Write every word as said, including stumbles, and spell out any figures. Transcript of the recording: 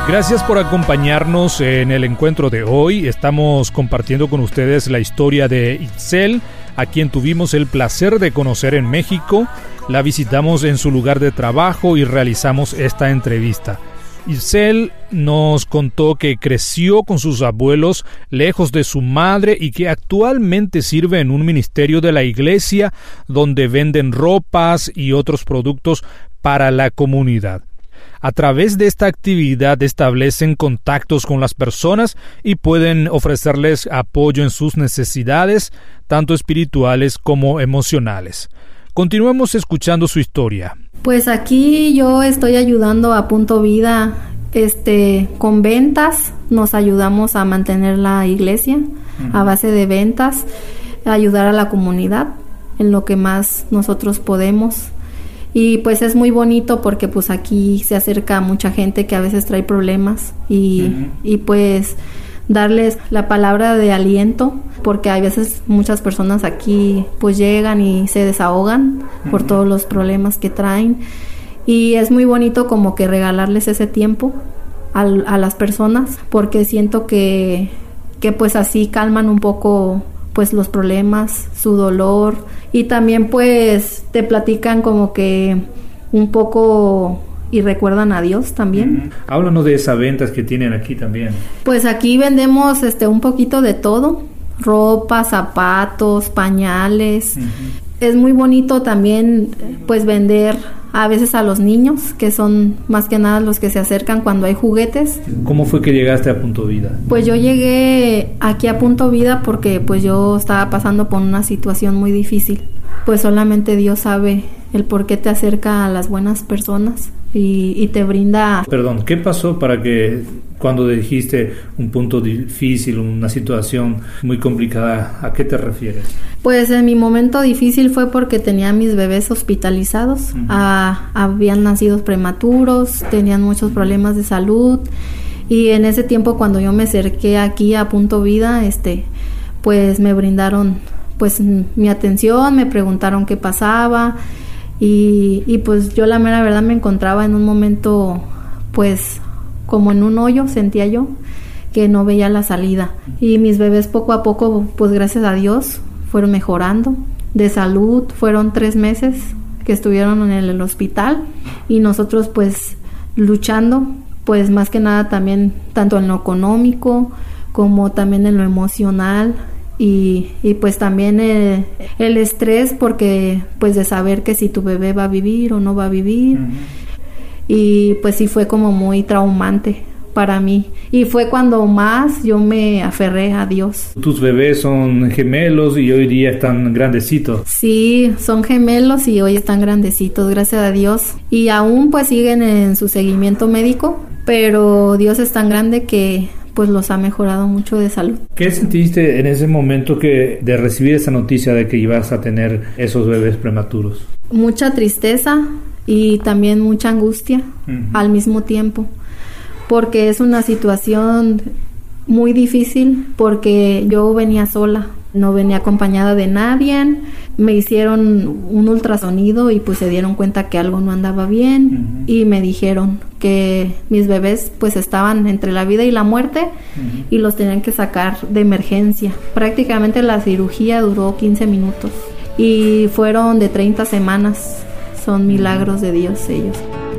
Gracias por acompañarnos en el encuentro de hoy. Estamos compartiendo con ustedes la historia de Itzel, a quien tuvimos el placer de conocer en México. La visitamos en su lugar de trabajo y realizamos esta entrevista. Itzel nos contó que creció con sus abuelos lejos de su madre y que actualmente sirve en un ministerio de la iglesia donde venden ropas y otros productos para la comunidad. A través de esta actividad establecen contactos con las personas y pueden ofrecerles apoyo en sus necesidades, tanto espirituales como emocionales. Continuemos escuchando su historia. Pues aquí yo estoy ayudando a Punto Vida este, con ventas. Nos ayudamos a mantener la iglesia uh-huh. a base de ventas, a ayudar a la comunidad en lo que más nosotros podemos. Y pues es muy bonito porque pues aquí se acerca mucha gente que a veces trae problemas y, uh-huh. y pues darles la palabra de aliento, porque hay veces muchas personas aquí pues llegan y se desahogan uh-huh. por todos los problemas que traen, y es muy bonito como que regalarles ese tiempo a, a las personas, porque siento que, que pues así calman un poco pues los problemas, su dolor, y también pues te platican como que un poco y recuerdan a Dios también. Uh-huh. Háblanos de esas ventas que tienen aquí también. Pues aquí vendemos este un poquito de todo, ropa, zapatos, pañales. Uh-huh. Es muy bonito también pues vender a veces a los niños, que son más que nada los que se acercan cuando hay juguetes. ¿Cómo fue que llegaste a Punto Vida? Pues yo llegué aquí a Punto Vida porque pues yo estaba pasando por una situación muy difícil. Pues solamente Dios sabe el por qué te acerca a las buenas personas y, y te brinda... Perdón, ¿qué pasó para que cuando dijiste un punto difícil, una situación muy complicada, a qué te refieres? Pues en mi momento difícil fue porque tenía a mis bebés hospitalizados, uh-huh. a, habían nacido prematuros, tenían muchos problemas de salud, y en ese tiempo cuando yo me acerqué aquí a Punto Vida, este, pues me brindaron pues mi atención, me preguntaron qué pasaba, y, y pues yo la mera verdad me encontraba en un momento pues como en un hoyo, sentía yo que no veía la salida, y mis bebés poco a poco pues gracias a Dios fueron mejorando de salud. Fueron tres meses que estuvieron en el, el hospital, y nosotros pues luchando pues más que nada también tanto en lo económico como también en lo emocional, y, y pues también el, el estrés porque pues de saber que si tu bebé va a vivir o no va a vivir. Uh-huh. Y pues sí fue como muy traumante para mí, y fue cuando más yo me aferré a Dios. Tus bebés son gemelos y hoy día están grandecitos. Sí, son gemelos y hoy están grandecitos, gracias a Dios, y aún pues siguen en su seguimiento médico, pero Dios es tan grande que pues los ha mejorado mucho de salud. ¿Qué sentiste en ese momento que de recibir esa noticia de que ibas a tener esos bebés prematuros? Mucha tristeza y también mucha angustia uh-huh. al mismo tiempo, porque es una situación muy difícil, porque yo venía sola, no venía acompañada de nadie. Me hicieron un ultrasonido y pues se dieron cuenta que algo no andaba bien, uh-huh. y me dijeron que mis bebés pues estaban entre la vida y la muerte, uh-huh. y los tenían que sacar de emergencia. Prácticamente la cirugía duró quince minutos y fueron de treinta semanas. Son milagros de Dios ellos.